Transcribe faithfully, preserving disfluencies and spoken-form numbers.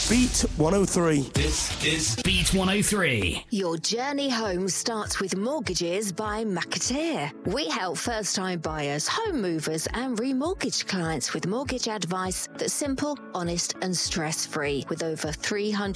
Beat one oh three. This is Beat one oh three. Your journey home starts with Mortgages by McAteer. We help first-time buyers, home movers and remortgage clients with mortgage advice that's simple, honest and stress-free. With over three hundred